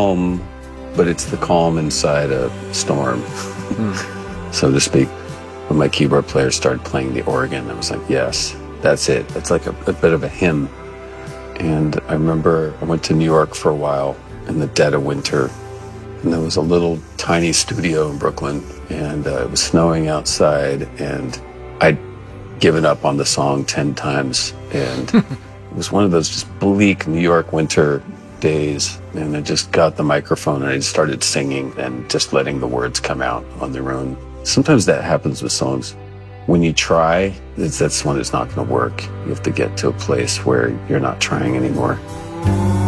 calm, but it's the calm inside a storm, so to speak. When my keyboard player started playing the organ, I was like, yes, that's it. It's like a bit of a hymn. And I remember I went to New York for a while in the dead of winter, and there was a little tiny studio in Brooklyn, and it was snowing outside, and I'd given up on the song 10 times, and it was one of those just bleak New York winter days, and I just got the microphone and I just started singing and just letting the words come out on their own. Sometimes that happens with songs. When you try, that's when it's not going to work. You have to get to a place where you're not trying anymore.